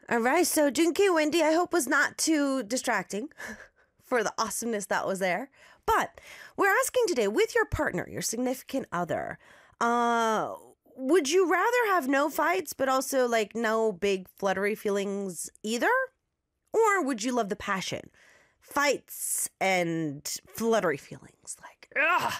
All right, so Junkie Wendy, I hope was not too distracting for the awesomeness that was there. But we're asking today, with your partner, your significant other, uh, would you rather have no fights, but also like no big fluttery feelings either? Or would you love the passion, fights, and fluttery feelings? Like, ugh.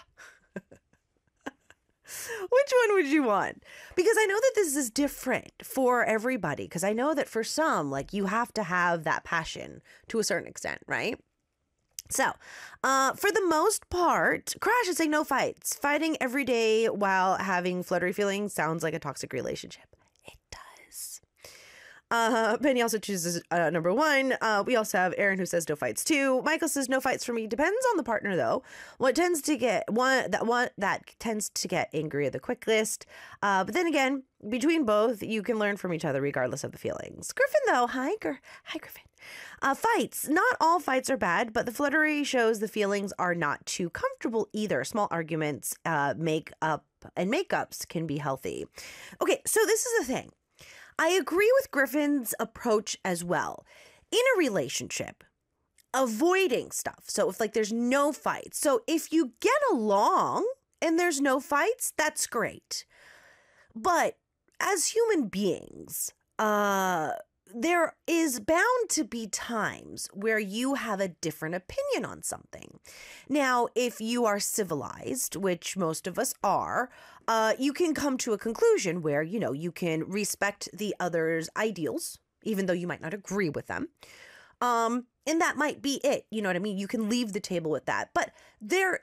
Which one would you want? Because I know that this is different for everybody. Because I know that for some, like, you have to have that passion to a certain extent, right? So, for the most part, Crash is saying no fights. Fighting every day while having fluttery feelings sounds like a toxic relationship. It does. Penny also chooses number one. We also have Aaron who says no fights too. Michael says no fights for me. Depends on the partner though. What tends to get that tends to get angrier the quickest. But then again, between both, you can learn from each other regardless of the feelings. Griffin though, hi Griffin. Fights. Not all fights are bad, but the fluttery shows the feelings are not too comfortable either. Small arguments, makeups can be healthy. Okay, so this is the thing. I agree with Griffin's approach as well. In a relationship, avoiding stuff. So if like there's no fights. So if you get along and there's no fights, that's great. But as human beings, there is bound to be times where you have a different opinion on something. Now, if you are civilized, which most of us are, you can come to a conclusion where, you can respect the other's ideals, even though you might not agree with them. And that might be it. You know what I mean? You can leave the table with that. But there